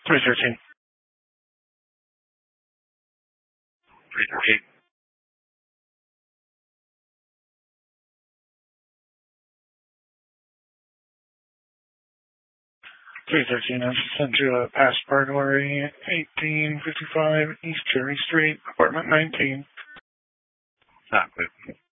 313. 338. 313, I sent you a past burglary, 1855 East Cherry Street, apartment 19. Not good.